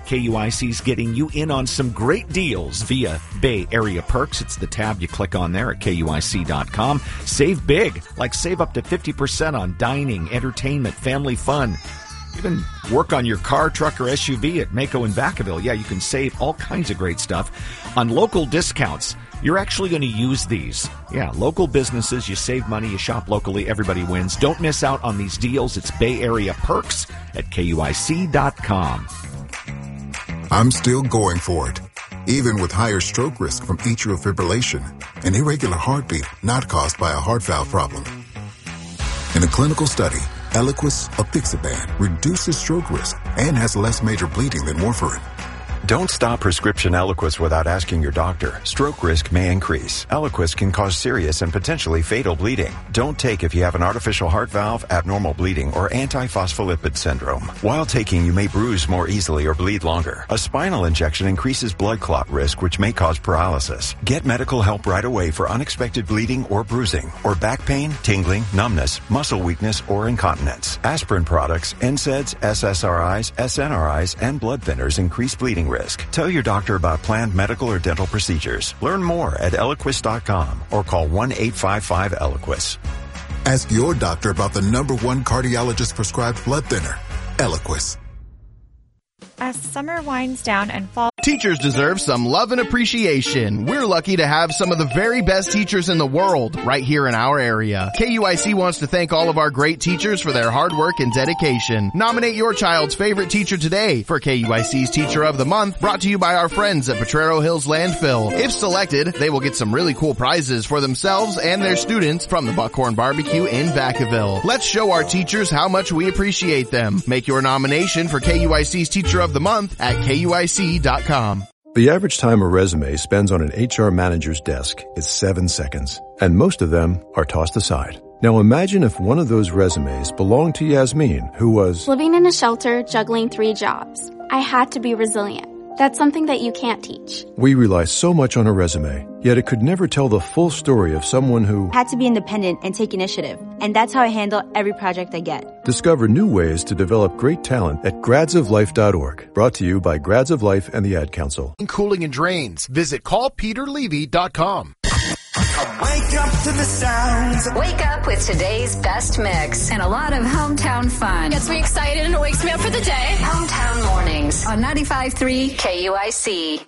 KUIC's getting you in on some great deals via Bay Area Perks. It's the tab you click on there at KUIC.com. Save big, like save up to 50% on dining, entertainment, family fun. Even work on your car, truck, or SUV at Mako in Vacaville. Yeah, you can save all kinds of great stuff on local discounts. You're actually going to use these. Yeah, local businesses, you save money, you shop locally, everybody wins. Don't miss out on these deals. It's Bay Area Perks at KUIC.com. I'm still going for it, even with higher stroke risk from atrial fibrillation, an irregular heartbeat not caused by a heart valve problem. In a clinical study, Eliquis apixaban reduces stroke risk and has less major bleeding than warfarin. Don't stop prescription Eliquis without asking your doctor. Stroke risk may increase. Eliquis can cause serious and potentially fatal bleeding. Don't take if you have an artificial heart valve, abnormal bleeding, or antiphospholipid syndrome. While taking, you may bruise more easily or bleed longer. A spinal injection increases blood clot risk, which may cause paralysis. Get medical help right away for unexpected bleeding or bruising, or back pain, tingling, numbness, muscle weakness, or incontinence. Aspirin products, NSAIDs, SSRIs, SNRIs, and blood thinners increase bleeding risk. Tell your doctor about planned medical or dental procedures. Learn more at Eliquis.com or call 1-855-ELIQUIS. Ask your doctor about the #1 cardiologist-prescribed blood thinner, Eliquis. As summer winds down and fall... Teachers deserve some love and appreciation. We're lucky to have some of the very best teachers in the world right here in our area. KUIC wants to thank all of our great teachers for their hard work and dedication. Nominate your child's favorite teacher today for KUIC's Teacher of the Month, brought to you by our friends at Potrero Hills Landfill. If selected, they will get some really cool prizes for themselves and their students from the Buckhorn Barbecue in Vacaville. Let's show our teachers how much we appreciate them. Make your nomination for KUIC's Teacher of the Month at KUIC.com. The average time a resume spends on an HR manager's desk is 7 seconds, and most of them are tossed aside. Now imagine if one of those resumes belonged to Yasmin, who was living in a shelter, juggling 3 jobs. I had to be resilient. That's something that you can't teach. We rely so much on a resume, yet it could never tell the full story of someone who had to be independent and take initiative. And that's how I handle every project I get. Discover new ways to develop great talent at gradsoflife.org. Brought to you by Grads of Life and the Ad Council. Cooling and drains. Visit callpeterlevy.com. Wake up to the sounds. Wake up with today's best mix and a lot of hometown fun. Gets me excited and it wakes me up for the day. Hometown Mornings on 95.3 KUIC.